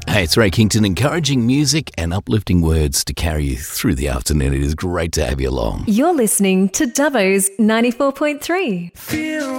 Hey, it's Ray Kington, encouraging music and uplifting words to carry you through the afternoon. It is great to have you along. You're listening to Dubbo's 94.3.